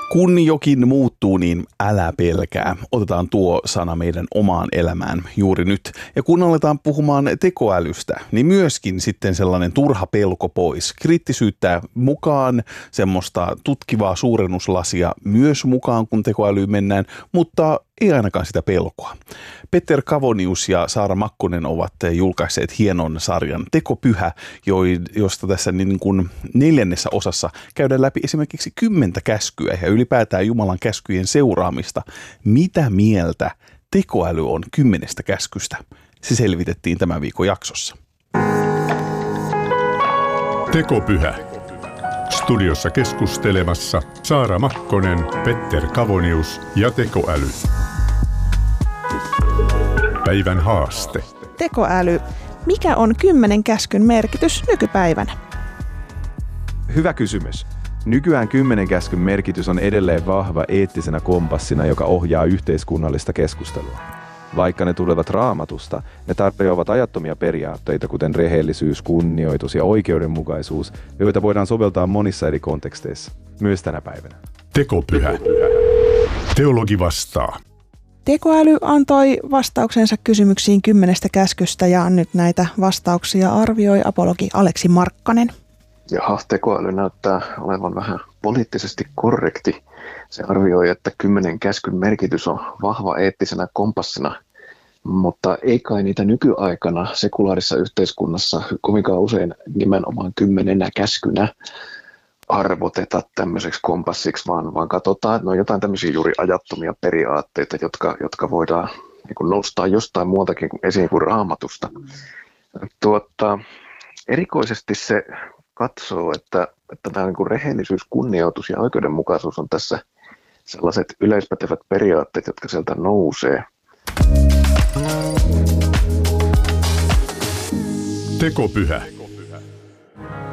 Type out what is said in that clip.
Kun jokin muuttuu, niin älä pelkää. Otetaan tuo sana meidän omaan elämään juuri nyt. Ja kun aletaan puhumaan tekoälystä, niin myöskin sitten sellainen turha pelko pois. Kriittisyyttä mukaan, semmoista tutkivaa suurennuslasia myös mukaan, kun tekoälyyn mennään, mutta ei ainakaan sitä pelkoa. Petter Kavonius ja Saara Makkonen ovat julkaisseet hienon sarjan Tekopyhä, josta tässä niin kuin 4. osassa käydään läpi esimerkiksi 10 käskyä ja ylipäätään Jumalan käskyjen seuraamista. Mitä mieltä tekoäly on 10 käskystä? Se selvitettiin tämän viikon jaksossa. Tekopyhä. Studiossa keskustelemassa Saara Makkonen, Petter Kavonius ja tekoäly. Päivän haaste. Tekoäly. Mikä on 10 käskyn merkitys nykypäivänä? Hyvä kysymys. Nykyään 10 käskyn merkitys on edelleen vahva eettisenä kompassina, joka ohjaa yhteiskunnallista keskustelua. Vaikka ne tulevat Raamatusta, ne tarjoavat ajattomia periaatteita, kuten rehellisyys, kunnioitus ja oikeudenmukaisuus, joita voidaan soveltaa monissa eri konteksteissa, myös tänä päivänä. Tekopyhä. Teologi vastaa. Tekoäly antoi vastauksensa kysymyksiin 10 käskystä ja nyt näitä vastauksia arvioi apologi Aleksi Markkanen. Jaha, tekoäly näyttää olevan vähän poliittisesti korrekti. Se arvioi, että 10 käskyn merkitys on vahva eettisenä kompassina, mutta ei kai niitä nykyaikana sekulaarissa yhteiskunnassa kovinkaan usein nimenomaan 10 käskynä arvoteta tämmöiseksi kompassiksi, vaan katsotaan, että ne on jotain tämmöisiä juuri ajattomia periaatteita, jotka voidaan niin nostaa jostain muutakin esiin kuin Raamatusta. Erikoisesti se katsoo, että tämä niin kuin rehellisyys, kunnioitus ja oikeudenmukaisuus on tässä sellaiset yleispätevät periaatteet, jotka sieltä nousee. Tekopyhä.